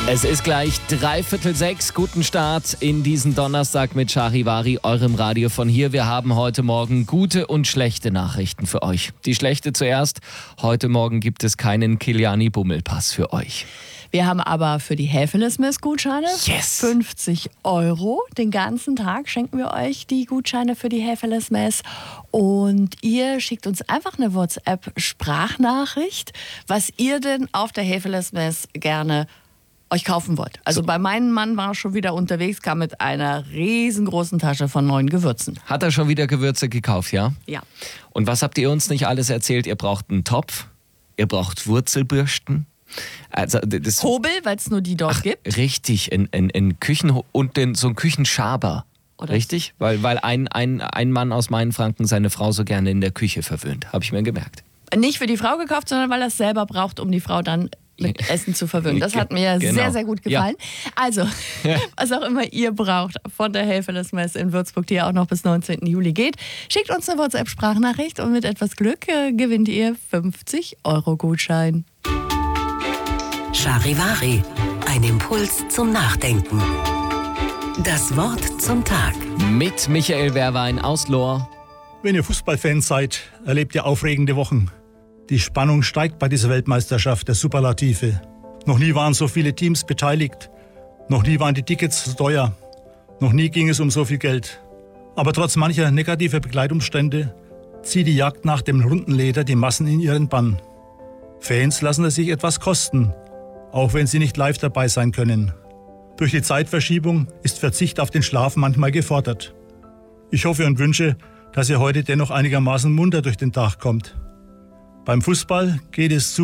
Es ist gleich 5:45. Guten Start in diesen Donnerstag mit Charivari, eurem Radio von hier. Wir haben heute Morgen gute und schlechte Nachrichten für euch. Die schlechte zuerst. Heute Morgen gibt es keinen Kiliani-Bummelpass für euch. Wir haben aber für die Häfele-Smith-Gutscheine 50 €. Den ganzen Tag schenken wir euch die Gutscheine für die Häfele-Smith. Und ihr schickt uns einfach eine WhatsApp-Sprachnachricht, was ihr denn auf der Häfele-Smith gerne euch kaufen wollt. Also bei meinem Mann war schon wieder unterwegs, kam mit einer riesengroßen Tasche von 9 Gewürzen. Hat er schon wieder Gewürze gekauft, ja? Ja. Und was habt ihr uns nicht alles erzählt? Ihr braucht einen Topf, ihr braucht Wurzelbürsten. Also das Hobel, weil es nur die dort gibt. Richtig, in Küchen und so ein Küchenschaber. Oder richtig? Weil ein Mann aus Mainfranken seine Frau so gerne in der Küche verwöhnt. Habe ich mir gemerkt. Nicht für die Frau gekauft, sondern weil er es selber braucht, um die Frau dann mit Essen zu verwöhnen. Das hat mir sehr, sehr gut gefallen. Ja. Also, was auch immer ihr braucht von der Häfele-Smith in Würzburg, die ja auch noch bis 19. Juli geht, schickt uns eine WhatsApp-Sprachnachricht und mit etwas Glück gewinnt ihr 50 € Gutschein. Charivari, ein Impuls zum Nachdenken. Das Wort zum Tag. Mit Michael Wehrwein aus Lohr. Wenn ihr Fußballfans seid, erlebt ihr aufregende Wochen. Die Spannung steigt bei dieser Weltmeisterschaft der Superlative. Noch nie waren so viele Teams beteiligt. Noch nie waren die Tickets so teuer. Noch nie ging es um so viel Geld. Aber trotz mancher negativer Begleitumstände zieht die Jagd nach dem runden Leder die Massen in ihren Bann. Fans lassen es sich etwas kosten, auch wenn sie nicht live dabei sein können. Durch die Zeitverschiebung ist Verzicht auf den Schlaf manchmal gefordert. Ich hoffe und wünsche, dass ihr heute dennoch einigermaßen munter durch den Tag kommt. Beim Fußball geht es